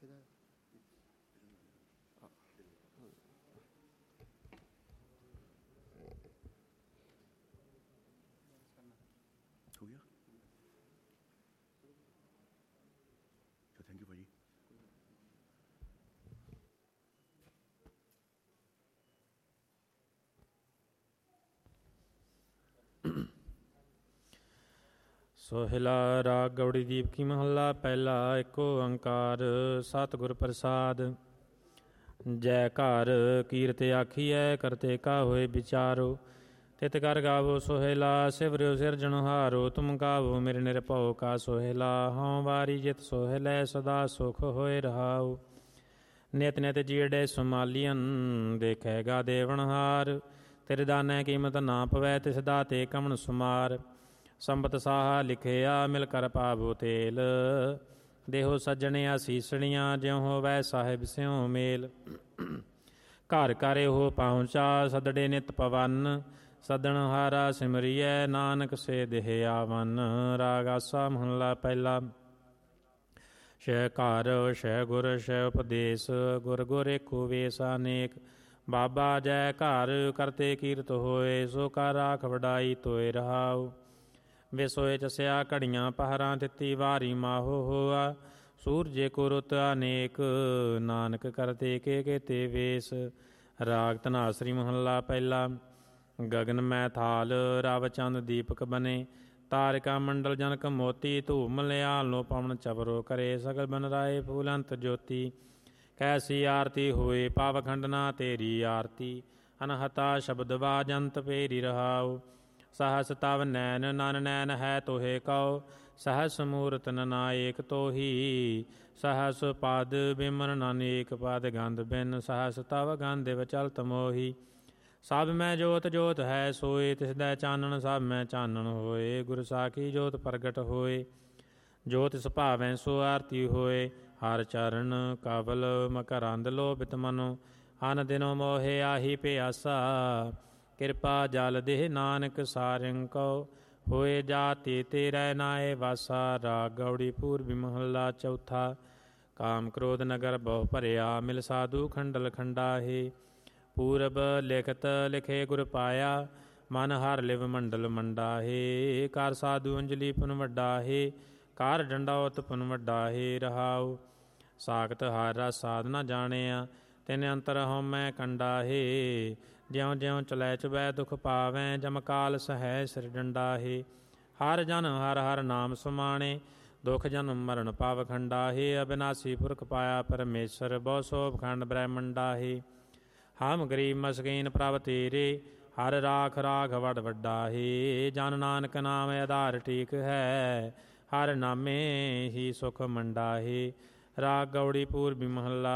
ਹੋ ਗਿਆ? Thank you ਭਾਜੀ। ਸੋਹਿਲਾ ਰਾਗ ਗੌੜੀ ਦੀਪਕੀ ਮਹੱਲਾ ਪਹਿਲਾ। ਏਕ ਓੰਕਾਰ ਸਤਿਗੁਰ ਪ੍ਰਸਾਦ। ਜੈ ਘਰ ਕੀਰਤ ਆਖੀਐ ਕਰਤੇ ਕਾ ਹੋਏ ਵਿਚਾਰੋ। ਤਿਤ ਕਰ ਗਾਵੋ ਸੋਹਿਲਾ ਸਿਵਰਿਓ ਸਿਰਜਣਹਾਰੋ। ਤੁਮ ਗਾਵੋ ਮੇਰੇ ਨਿਰਭਉ ਕਾ ਸੋਹਿਲਾ। ਹਉ ਵਾਰੀ ਜਿਤ ਸੋਹਿਲੈ ਸਦਾ ਸੁਖ ਹੋਏ ਰਹਾਉ। ਨਿਤ ਨਿਤ ਜੀੜੇ ਸੁਮਾਲੀਅਨ ਦੇਖੈਗਾ ਦੇਵਨਹਾਰ। ਤੇਰੇ ਦਾਨੈ ਕੀਮਤ ਨਾ ਪਵੈ ਤਿਸ ਦਾਤੇ ਕਮਣ ਸੁਮਾਰ। ਸੰਬਤ ਸਾਹਾ ਲਿਖਿਆ ਮਿਲ ਕਰ ਪਾਵੋ ਤੇਲ। ਦੇਹੋ ਸੱਜਣਿਆ ਸੀਸਣੀਆਂ ਜਿਉ ਹੋਵੈ ਸਾਹਿਬ ਸਿਉ ਮੇਲ। ਘਰ ਘਰ ਇਹੋ ਪਹੁੰਚਾ ਸਦੜੇ ਨਿਤ ਪਵਨ। ਸਦਣ ਹਾਰਾ ਸਿਮਰੀਐ ਨਾਨਕ ਸੇ ਦੇਹ ਆਵਨ। ਰਾਗ ਆਸਾ ਮਹੱਲਾ ਪਹਿਲਾ। ਸ਼ੈ ਘਰ ਸ਼ੈ ਗੁਰ ਸ਼ੈ ਉਪਦੇਸ ਗੁਰ ਗੁਰ ਏਕੋ ਵੇਸ ਅਨੇਕ। ਬਾਬਾ ਜੈ ਘਰ ਕਰਤੇ ਕੀਰਤ ਹੋਏ ਸੋ ਕਰ ਰਾਖ ਵਡਾਈ ਤੋਏ ਰਹਾਉ। ਵਿਸੋਏ ਚਸਿਆ ਘੜੀਆਂ ਪਹਰਾਂ ਤਿੱਤੀ ਵਾਰੀ ਮਾਹੋ ਹੋਆ। ਸੂਰਜੇ ਕੋ ਰੁੱਤ ਅਨੇਕ ਨਾਨਕ ਕਰਤੇ ਕੇ ਕੇਤੇ ਵੇਸ। ਰਾਗ ਧਨਾਸਰੀ ਮਹੱਲਾ ਪਹਿਲਾ। ਗਗਨ ਮੈਂ ਥਾਲ ਰਵ ਚੰਦ ਦੀਪਕ ਬਨੇ। ਤਾਰਿਕਾ ਮੰਡਲ ਜਨਕ ਮੋਤੀ ਧੂਪ ਮਲਿਆਲ ਲੋ ਪਵਨ ਚਵਰੋ ਕਰੇ। ਸਗਲ ਬਨ ਰਾਏ ਫੂਲੰਤ ਜੋਤੀ। ਕੈਸੀ ਆਰਤੀ ਹੋਏ ਪਾਵਖੰਡ ਨਾ ਤੇਰੀ ਆਰਤੀ। ਅਨਹਤਾ ਸ਼ਬਦ ਵਾਜੰਤ ਪੇਰੀ ਰਹਾਉ। ਸਹਸ ਤਵ ਨੈਨ ਨਨ ਨੈਨ ਹੈ ਤੋਹੇ ਕਉ। ਸਹਸ ਮੂਰਤ ਨਨਾਇਕ ਤੋਹੀ। ਸਹਸ ਪਦ ਬਿਮਨ ਨਾਨੇਕ ਪਦ ਗੰਧ ਬਿਨ। ਸਹਸ ਤਵ ਗੰਧਿਵ ਚਲਤ ਮੋਹੀ। ਸਭ ਮੈਂ ਜੋਤ ਜੋਤ ਹੈ ਸੋਏ ਤਿਸਦੈ ਚਾਨਣ ਸਭ ਮੈਂ ਚਾਨਣ ਹੋਏ। ਗੁਰ ਸਾਖੀ ਜੋਤ ਪ੍ਰਗਟ ਹੋਏ ਜੋ ਤਿਸ ਭਾਵੈ ਸੋ ਆਰਤੀ ਹੋਏ। ਹਰ ਚਰਨ ਕਵਲ ਮਕਰੰਦ ਲੋਭਿਤ ਮਨੋ। ਅਨ ਦਿਨੋ ਮੋਹਿ ਆਹੀ ਪਿਆਸਾ। ਕਿਰਪਾ ਜਲ ਦੇਹ ਨਾਨਕ ਸਾਰਿੰ ਕਉ। ਹੋਏ ਜਾਤੀ ਤੇਰੈ ਨਾਏ ਵਾਸਾ। ਰਾਗ ਗੌੜੀ ਪੂਰਬੀ ਮਹੱਲਾ ਚੌਥਾ। ਕਾਮ ਕ੍ਰੋਧ ਨਗਰ ਬਹੁ ਭਰਿਆ ਮਿਲ ਸਾਧੂ ਖੰਡਲ ਖੰਡਾਹੇ। ਪੂਰਬ ਲਿਖਤ ਲਿਖੇ ਗੁਰ ਪਾਇਆ ਮਨ ਹਰ ਲਿਵ ਮੰਡਲ ਮੰਡਾਹੇ। ਕਰ ਸਾਧੂ ਅੰਜਲੀ ਪੁਨ ਵੱਡਾਹੇ। ਕਰ ਡੰਡੌਤ ਪੁਨ ਵੱਡਾਹੇ ਰਹਾਉ। ਸਾਖਤ ਹਰ ਰਸ ਸਾਧਨਾ ਜਾਣਿਆ ਤਿਨ ਅੰਤਰ ਹਉਮੈ ਕੰਡਾਹੇ। ਜਿਉ ਜਿਉ ਚਲੈ ਚੁਬੈ ਦੁਖ ਪਾਵੈ ਜਮ ਕਾਲ ਸਹੈ ਸਿਰ ਡੰਡਾਹੇ। ਹਰ ਜਨ ਹਰ ਹਰ ਨਾਮ ਸੁਮਾਣੇ ਦੁਖ ਜਨਮ ਮਰਨ ਪਾਵ ਖੰਡਾਹੇ। ਅਬਿਨਾਸੀ ਪੁਰਖ ਪਾਇਆ ਪਰਮੇਸ਼ਰ ਬਹੁ ਸੋਭ ਖੰਡ ਬ੍ਰਹਮੰਡਾਹੇ। ਹਮ ਗਰੀਬ ਮਸਕੀਨ ਪ੍ਰਭ ਤੇਰੇ ਹਰ ਰਾਖ ਰਾਖ ਵਡ ਵੱਡਾਹੇ। ਜਨ ਨਾਨਕ ਨਾਮ ਆਧਾਰ ਟੀਕ ਹੈ ਹਰ ਨਾਮੇ ਹੀ ਸੁਖ ਮੰਡਾਹੇ। ਰਾਗ ਗੌੜੀ ਪੂਰਬੀ ਮਹੱਲਾ